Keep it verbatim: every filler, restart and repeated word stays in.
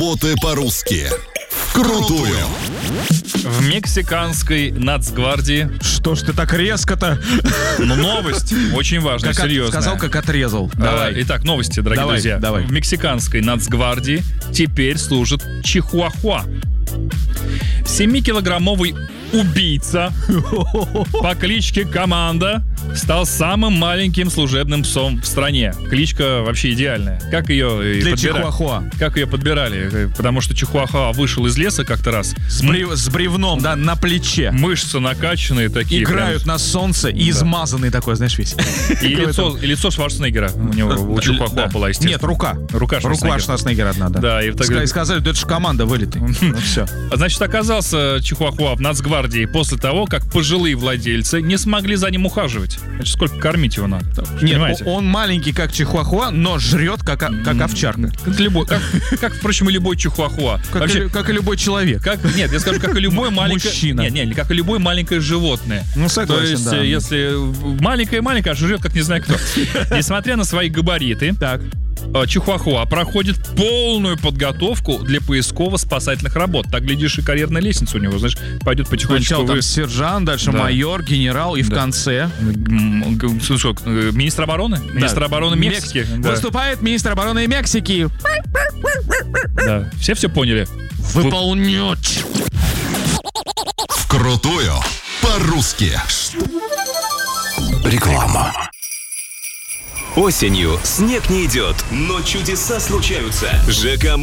Работы по-русски. Вкрутую. В мексиканской нацгвардии. Что ж ты так резко-то? Ну, новость очень важная, Как от- серьезная. сказал, как отрезал. А, Давай. Итак, новости, дорогие Давай, друзья. давай. В мексиканской нацгвардии теперь служит чихуахуа. Семикилограммовый убийца по кличке Команда стал самым маленьким служебным псом в стране. Кличка вообще идеальная. Как ее и Для подбира- чихуахуа. Как ее подбирали? Потому что чихуахуа вышел из леса как-то раз. С, брев- с бревном, да, на плече. Мышцы накачанные такие. Играют на солнце и измазанный такой, знаешь, весь. прям. И лицо, и лицо Шварценеггера у него, у чихуахуа Да. была, естественно. Нет, рука. Рука Рука Шварценеггера. Шварценеггера одна, да. Да, и так- Ска- сказали, да это же команда вылетит. Ну все. Значит, оказался чихуахуа в нацгвардии после того, как пожилые владельцы не смогли за ним ухаживать. Значит, сколько кормить его надо? Так, Нет, понимаете? о- он маленький, как чихуахуа, но жрет, как, о- как овчарка. Как, любой, как, как, впрочем, и любой чихуахуа. Как, Вообще, и, как и любой человек. как, нет, я скажу, как и любое маленькое... Мужчина. Нет, нет, как и любое маленькое животное. Ну, То согласен, есть, да. э, если маленькое-маленькое, а жрет, как не знаю кто. Несмотря на свои габариты, Так. э, чихуахуа проходит полную подготовку для поисково-спасательных работ. Так, глядишь, и карьерная лестница у него, знаешь, пойдет потихонечку. Сначала там вы- сержант, дальше Да. майор, генерал и в Да. конце... М, г- что, э, Министр обороны? Министр обороны Мексики. Да. Выступает министр обороны Мексики. Да. Все все поняли? Выполнять. Вкрутую. По-русски. Реклама. Осенью снег не идет, но чудеса случаются. ЖК